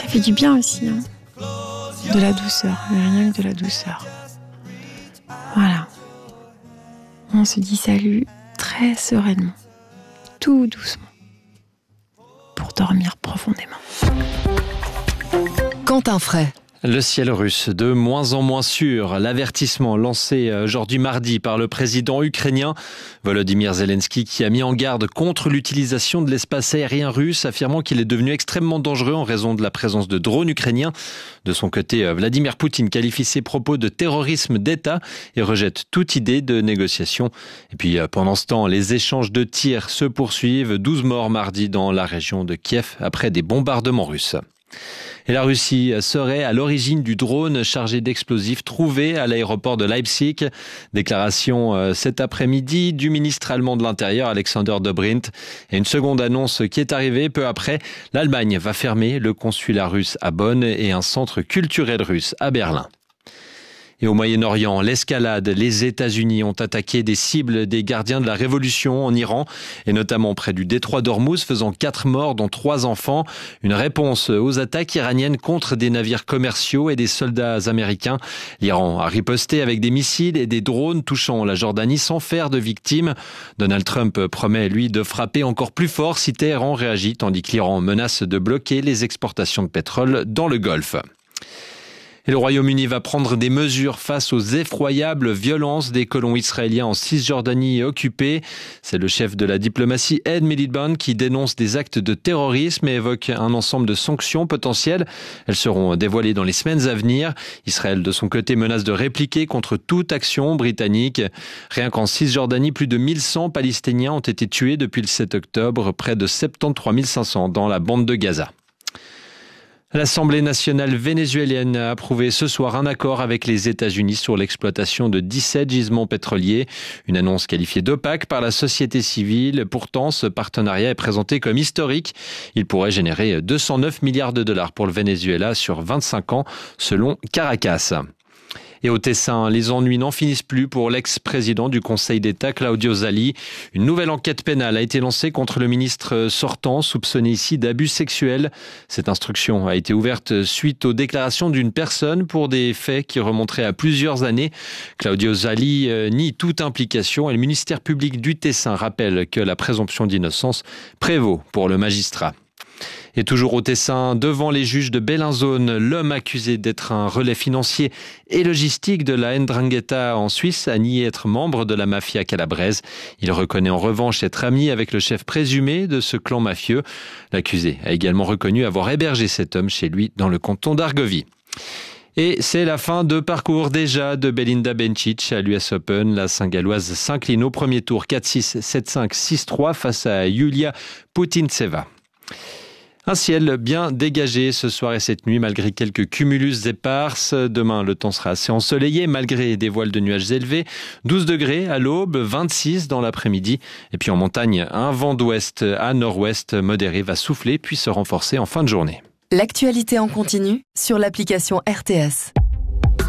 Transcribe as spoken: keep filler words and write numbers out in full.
Ça fait du bien aussi, hein. De la douceur, mais rien que de la douceur. Voilà. On se dit salut très sereinement, tout doucement, pour dormir profondément. Quentin Fray. Le ciel russe, de moins en moins sûr. L'avertissement lancé aujourd'hui mardi par le président ukrainien Volodymyr Zelensky, qui a mis en garde contre l'utilisation de l'espace aérien russe, affirmant qu'il est devenu extrêmement dangereux en raison de la présence de drones ukrainiens. De son côté, Vladimir Poutine qualifie ses propos de terrorisme d'État et rejette toute idée de négociation. Et puis, pendant ce temps, les échanges de tirs se poursuivent. douze morts mardi dans la région de Kiev après des bombardements russes. Et la Russie serait à l'origine du drone chargé d'explosifs trouvé à l'aéroport de Leipzig. Déclaration cet après-midi du ministre allemand de l'Intérieur, Alexander Dobrindt. Et une seconde annonce qui est arrivée peu après. L'Allemagne va fermer le consulat russe à Bonn et un centre culturel russe à Berlin. Et au Moyen-Orient, l'escalade. Les États-Unis ont attaqué des cibles des gardiens de la révolution en Iran, et notamment près du détroit d'Ormuz, faisant quatre morts, dont trois enfants. Une réponse aux attaques iraniennes contre des navires commerciaux et des soldats américains. L'Iran a riposté avec des missiles et des drones touchant la Jordanie sans faire de victimes. Donald Trump promet, lui, de frapper encore plus fort si Téhéran réagit, tandis que l'Iran menace de bloquer les exportations de pétrole dans le Golfe. Et le Royaume-Uni va prendre des mesures face aux effroyables violences des colons israéliens en Cisjordanie occupée. C'est le chef de la diplomatie, Ed Miliband, qui dénonce des actes de terrorisme et évoque un ensemble de sanctions potentielles. Elles seront dévoilées dans les semaines à venir. Israël, de son côté, menace de répliquer contre toute action britannique. Rien qu'en Cisjordanie, plus de mille cent Palestiniens ont été tués depuis le sept octobre, près de soixante-treize mille cinq cents dans la bande de Gaza. L'Assemblée nationale vénézuélienne a approuvé ce soir un accord avec les États-Unis sur l'exploitation de dix-sept gisements pétroliers. Une annonce qualifiée d'opaque par la société civile. Pourtant, ce partenariat est présenté comme historique. Il pourrait générer deux cent neuf milliards de dollars pour le Venezuela sur vingt-cinq ans, selon Caracas. Et au Tessin, les ennuis n'en finissent plus pour l'ex-président du Conseil d'État, Claudio Zali. Une nouvelle enquête pénale a été lancée contre le ministre sortant, soupçonné ici d'abus sexuels. Cette instruction a été ouverte suite aux déclarations d'une personne pour des faits qui remonteraient à plusieurs années. Claudio Zali nie toute implication et le ministère public du Tessin rappelle que la présomption d'innocence prévaut pour le magistrat. Et toujours au Tessin, devant les juges de Bellinzone, l'homme accusé d'être un relais financier et logistique de la Ndrangheta en Suisse a nié être membre de la mafia calabraise. Il reconnaît en revanche être ami avec le chef présumé de ce clan mafieux. L'accusé a également reconnu avoir hébergé cet homme chez lui dans le canton d'Argovie. Et c'est la fin de parcours déjà de Belinda Bencic à l'U S Open. La Saint-Galloise s'incline au premier tour quatre six, sept cinq, six trois face à Yulia Putintseva. Un ciel bien dégagé ce soir et cette nuit malgré quelques cumulus éparses. Demain, le temps sera assez ensoleillé malgré des voiles de nuages élevés. douze degrés à l'aube, vingt-six dans l'après-midi. Et puis en montagne, un vent d'ouest à nord-ouest modéré va souffler puis se renforcer en fin de journée. L'actualité en continu sur l'application R T S.